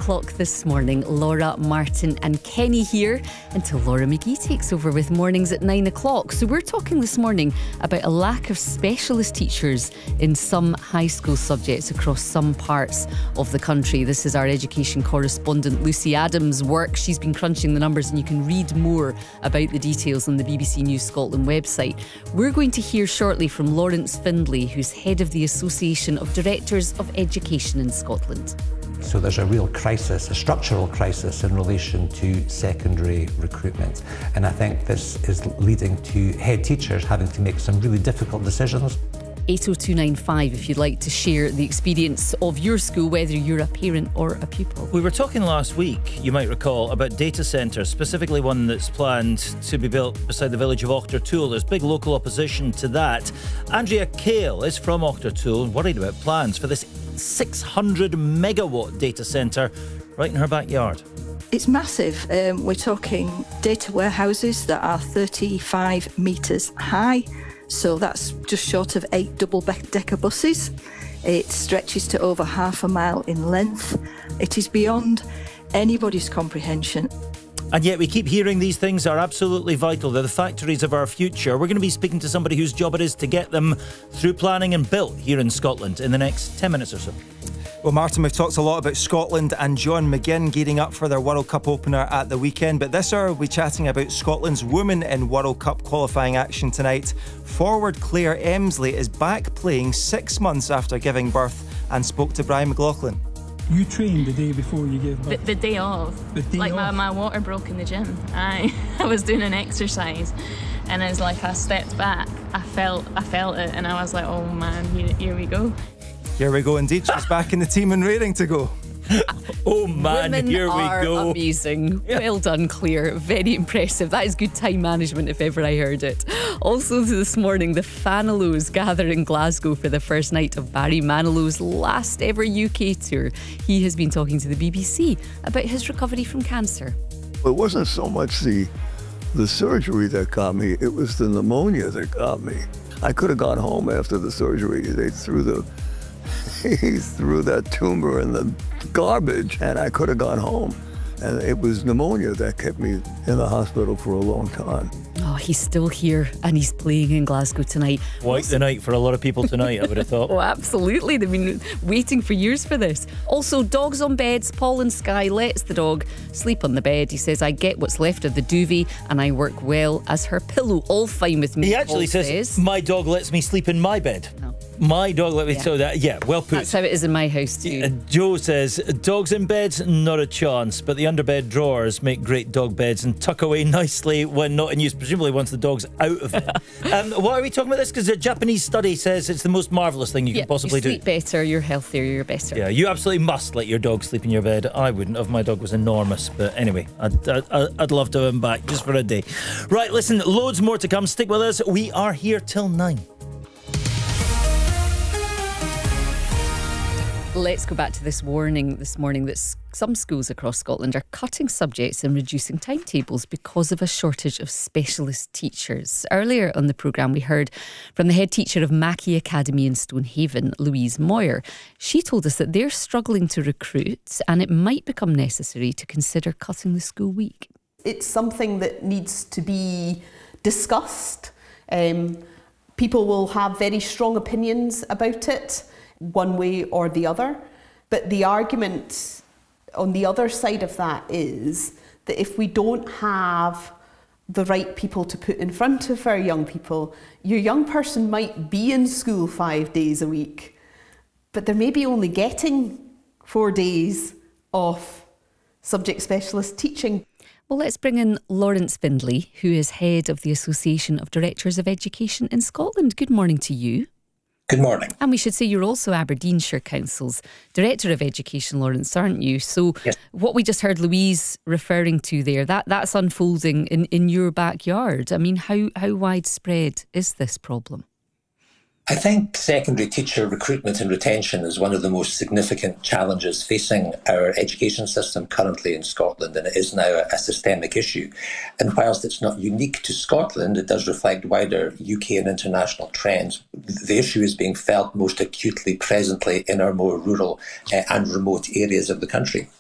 o'clock this morning. Laura, Martin and Kenny here until Laura McGee takes over with mornings at 9 o'clock. So we're talking this morning about a lack of specialist teachers in some high school subjects across some parts of the country. This is our education correspondent Lucy Adams' work. She's been crunching the numbers and you can read more about the details on the BBC News Scotland website. We're going to hear shortly from Lawrence Findlay, who's head of the Association of Directors of Education in Scotland. So there's a real crisis, a structural crisis in relation to secondary recruitment. And I think this is leading to head teachers having to make some really difficult decisions. 80295 if you'd like to share the experience of your school, whether you're a parent or a pupil. We were talking last week, you might recall, about data centres, specifically one that's planned to be built beside the village of Auchtertool. There's big local opposition to that. Andrea Kale is from Auchtertool and worried about plans for this 600 megawatt data centre right in her backyard. It's massive. We're talking data warehouses that are 35 metres high. So that's just short of 8 double-decker buses. It stretches to over half a mile in length. It is beyond anybody's comprehension. And yet we keep hearing these things are absolutely vital. They're the factories of our future. We're going to be speaking to somebody whose job it is to get them through planning and built here in Scotland in the next 10 minutes or so. Well, Martin, we've talked a lot about Scotland and John McGinn gearing up for their World Cup opener at the weekend. But this hour, we'll be chatting about Scotland's women in World Cup qualifying action tonight. Forward Claire Emsley is back playing 6 months after giving birth and spoke to Brian McLaughlin. You trained the day before you gave birth? The day of. The day like of? My water broke in the gym. I was doing an exercise and as like I stepped back, I felt it and I was like, oh man, here we go. Here we go indeed. She's back in the team and raring to go. Oh man, Women here we go. are amazing. Well done, Claire. Very impressive. That is good time management if ever I heard it. Also this morning, the Fanilows gather in Glasgow for the first night of Barry Manilow's last ever UK tour. He has been talking to the BBC about his recovery from cancer. It wasn't so much the surgery that got me, it was the pneumonia that got me. I could have gone home after the surgery. They threw that tumor in the garbage and I could have gone home. And it was pneumonia that kept me in the hospital for a long time. Oh, he's still here and he's playing in Glasgow tonight. Quite the night for a lot of people tonight, I would have thought. Oh, absolutely. They've been waiting for years for this. Also, dogs on beds. Paul in Skye lets the dog sleep on the bed. He says, I get what's left of the duvet and I work well as her pillow. All fine with me. He actually Paul says, my dog lets me sleep in my bed. No. My dog let me, Yeah. so that, yeah, well put. That's how it is in my house too. Joe says, dogs in beds, not a chance, but the underbed drawers make great dog beds and tuck away nicely when not in use, presumably once the dog's out of it. Why are we talking about this? Because a Japanese study says it's the most marvellous thing you can possibly you sleep better, you're healthier, you're better. Yeah, you absolutely must let your dog sleep in your bed. I wouldn't have. My dog was enormous. But anyway, I'd love to have him back just for a day. Right, listen, loads more to come. Stick with us. We are here till 9. Let's go back to this warning this morning that some schools across Scotland are cutting subjects and reducing timetables because of a shortage of specialist teachers. Earlier on the programme, we heard from the head teacher of Mackay Academy in Stonehaven, Louise Moyer. She told us that they're struggling to recruit and it might become necessary to consider cutting the school week. It's something that needs to be discussed. People will have very strong opinions about it, one way or the other. But the argument on the other side of that is that if we don't have the right people to put in front of our young people, your young person might be in school 5 days a week, but they're maybe only getting 4 days of subject specialist teaching. Well, let's bring in Lawrence Findlay, who is head of the Association of Directors of Education in Scotland. Good morning to you. Good morning. And we should say you're also Aberdeenshire Council's Director of Education, Lawrence, aren't you? So yes. What we just heard Louise referring to there, that's unfolding in your backyard. I mean, how widespread is this problem? I think secondary teacher recruitment and retention is one of the most significant challenges facing our education system currently in Scotland, and it is now a systemic issue. And whilst it's not unique to Scotland, it does reflect wider UK and international trends. The issue is being felt most acutely presently in our more rural and remote areas of the country.